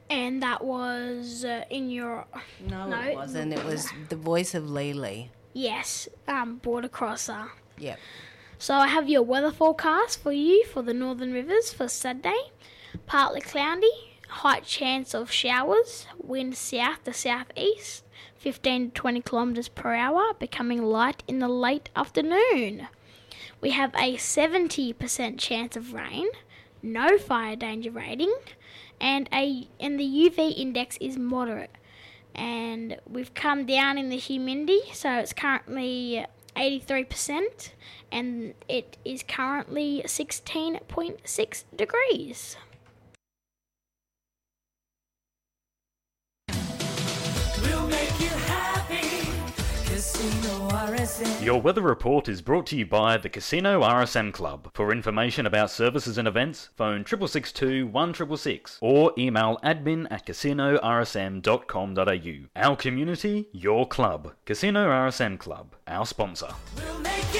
And that was in your... No, it wasn't. It was the voice of Lily. Yes, Border Crosser. Yep. So I have your weather forecast for you for the Northern Rivers for Saturday. Partly cloudy, high chance of showers, wind south to southeast, 15 to 20 kilometres per hour, becoming light in the late afternoon. We have a 70% chance of rain, no fire danger rating, and the UV index is moderate. And we've come down in the humidity, so it's currently 83%, and it is currently 16.6 degrees. We'll make you happy. Casino RSM. Your weather report is brought to you by the Casino RSM Club. For information about services and events, phone 6662 1666 or email admin@casinorsm.com.au. Our community, your club. Casino RSM Club, our sponsor. We'll make you